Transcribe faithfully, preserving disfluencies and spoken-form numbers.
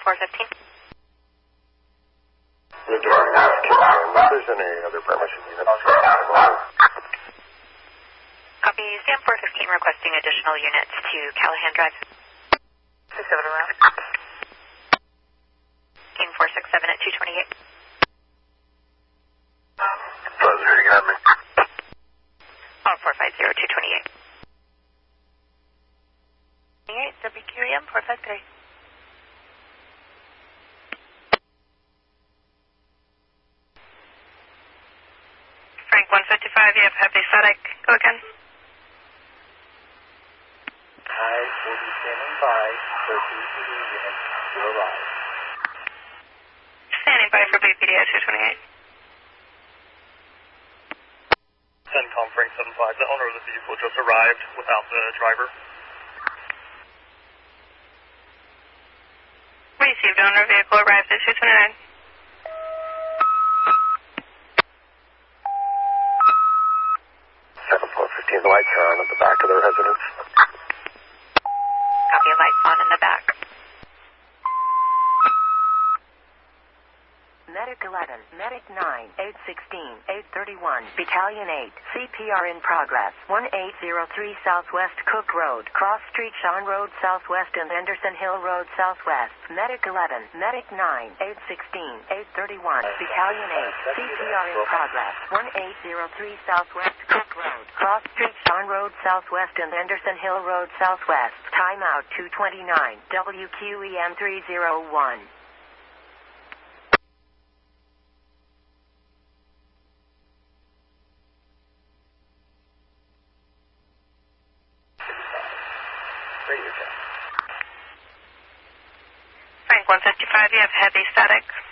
four fifteen. The door has confirmed. If there's any other permission units, Copy. Sam four fifteen requesting additional units to Callahan Drive. Pacific around. King four six seven at two twenty-eight. Buzzer, you got me. Oh, four five zero, two twenty-eight. W Q E M four five three. Frank one fifty-five, you have heavy static. Go again. I will be standing by for B P D units to arrive. Standing by for B P D at two twenty-eight. CENTCOM Frank seven five, the owner of the vehicle just arrived without the driver. Received, owner vehicle arrived at two twenty-nine. seven four fifteen, the lights are on at the back of the residence. Copy, lights on in the back. Medic eleven, Medic nine, eight sixteen, eight thirty-one, Battalion eight, C P R in progress, one eight zero three Southwest Cook Road, Cross Street, Sean Road Southwest and Anderson Hill Road Southwest. Medic eleven, Medic nine, eight sixteen, eight thirty-one, Battalion eight, C P R in progress, one eight zero three Southwest Cook Road, Cross Street, Sean Road Southwest and Anderson Hill Road Southwest. Timeout two twenty-nine, W Q E M three oh one. Frank one fifty-five, you have heavy static.